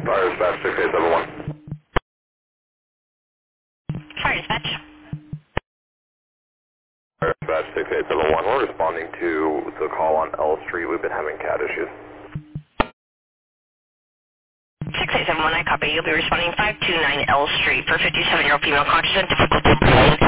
Fire dispatch 6871. Fire dispatch. Fire dispatch 6871. We're responding to the call on L Street. We've been having cat issues. 6871, I copy. You'll be responding 529 L Street for 57-year-old female conscious and difficult to breathe.